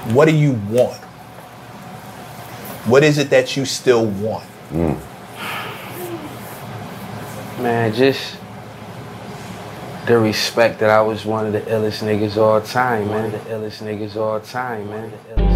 What do you want? What is it that you still want? Man, just the respect that I was one of the illest niggas all time, man. The illest niggas all time, man.